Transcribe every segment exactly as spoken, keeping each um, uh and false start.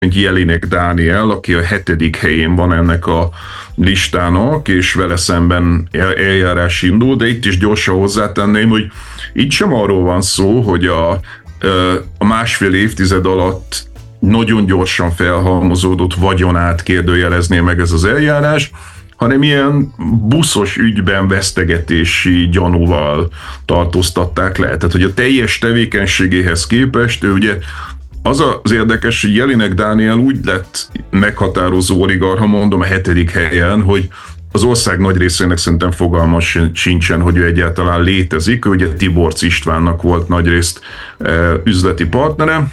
Jelinek Dániel, aki a hetedik helyén van ennek a listának, és vele szemben eljárás indul, de itt is gyorsan hozzátenném, hogy itt sem arról van szó, hogy a, a másfél évtized alatt nagyon gyorsan felhalmozódott vagyonát kérdőjelezné meg ez az eljárás, hanem ilyen buszos ügyben vesztegetési gyanúval tartóztatták le. Tehát, hogy a teljes tevékenységéhez képest ő ugye az az érdekes, hogy Jelinek Dániel úgy lett meghatározó oligarcha, mondom, a hetedik helyen, hogy az ország nagy részének szerintem fogalma sincsen, hogy ő egyáltalán létezik. Ő ugye Tiborcs Istvánnak volt nagyrészt üzleti partnere,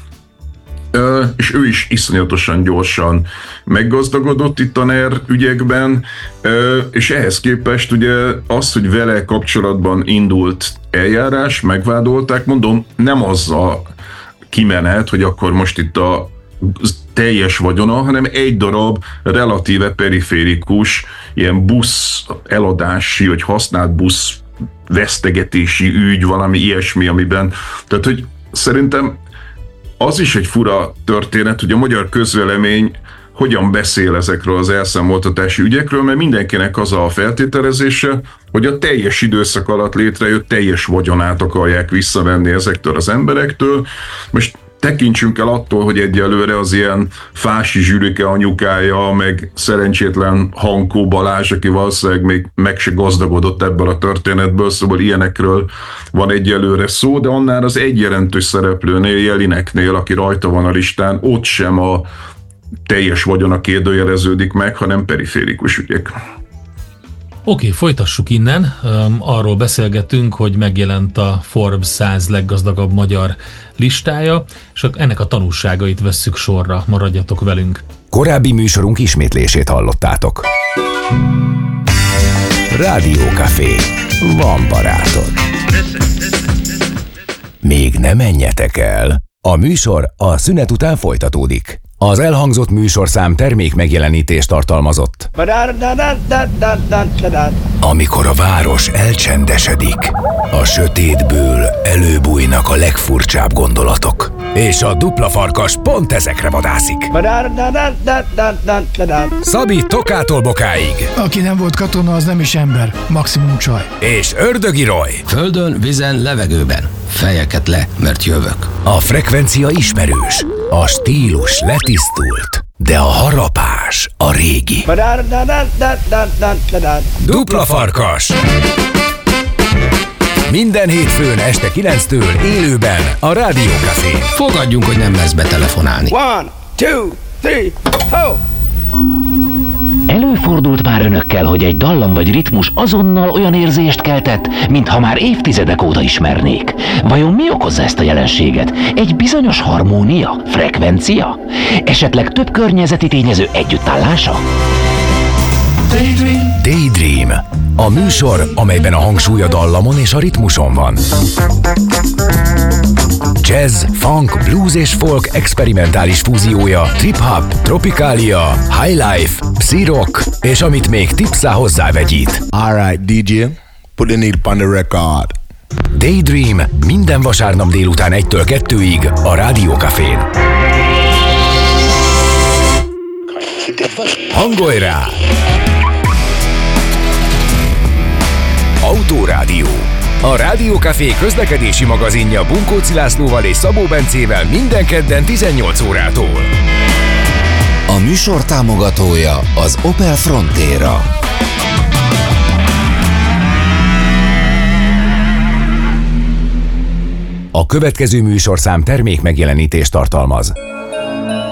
és ő is iszonyatosan gyorsan meggazdagodott itt a NER ügyekben, és ehhez képest ugye az, hogy vele kapcsolatban indult eljárás, megvádolták, mondom, nem azzal kimenet, hogy akkor most itt a teljes vagyona, hanem egy darab relatíve periférikus ilyen busz eladási, vagy használt busz vesztegetési ügy, valami ilyesmi, amiben, tehát hogy szerintem az is egy fura történet, hogy a magyar közvélemény hogyan beszél ezekről az elszámoltatási ügyekről, mert mindenkinek az a feltételezése, hogy a teljes időszak alatt létrejött teljes vagyonát akarják visszavenni ezektől az emberektől. Most tekintsünk el attól, hogy egyelőre az ilyen Fási Zsülike anyukája, meg szerencsétlen Hankó Balázs, aki valószínűleg még meg se gazdagodott ebből a történetből, szóval ilyenekről van egyelőre szó, de annál az egy jelentős szereplőnél, Jelineknél, aki rajta van a listán, ott sem a teljes vagyona kérdőjeleződik meg, hanem periférikus ügyek. Oké, okay, folytassuk innen. Arról beszélgetünk, hogy megjelent a Forbes száz leggazdagabb magyar listája, és ennek a tanulságait vesszük sorra. Maradjatok velünk. Korábbi műsorunk ismétlését hallottátok. Rádiókafé. Van barátod. Még ne menjetek el. A műsor a szünet után folytatódik. Az elhangzott műsorszám termék megjelenítést tartalmazott. Amikor a város elcsendesedik, a sötétből előbújnak a legfurcsább gondolatok. És a dupla farkas pont ezekre vadászik. Szabi Tokától Bokáig. Aki nem volt katona, az nem is ember, maximum csaj. És Ördögi Roy. Földön, vízen, levegőben. Fejeket le, mert jövök. A frekvencia ismerős, a stílus letisztult, de a harapás a régi. Dupla farkas. Minden hétfőn este kilenctől élőben a Rádiókafén. Fogadjunk, hogy nem lesz betelefonálni. One, two, three, four. Előfordult már önökkel, hogy egy dallam vagy ritmus azonnal olyan érzést keltett, mintha már évtizedek óta ismernék. Vajon mi okozza ezt a jelenséget? Egy bizonyos harmónia? Frekvencia? Esetleg több környezeti tényező együttállása? Daydream. Daydream. A műsor, amelyben a hangsúly a dallamon és a ritmuson van. Jazz, funk, blues és folk experimentális fúziója, trip-hop, tropikália, highlife, psi-rock, és amit még tipszá hozzávegyít. Alright, dé dzsé, put the needle on the record. Daydream minden vasárnap délután egytől kettőig a Rádiókafén. Hangolj rá! Autórádió. A Rádiókafé közlekedési magazinja Bunkóci Lászlóval és Szabó Bencével minden kedden tizennyolc órától. A műsor támogatója az Opel Frontera. A következő műsorszám termék megjelenítést tartalmaz.